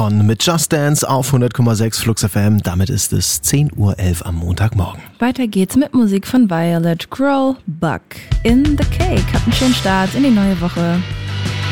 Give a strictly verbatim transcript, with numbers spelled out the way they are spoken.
On mit Just Dance auf hundert Komma sechs Flux F M. Damit ist es zehn Uhr elf am Montagmorgen. Weiter geht's mit Musik von Violet, Growl, Buck. In the Cake. Habt einen schönen Start in die neue Woche.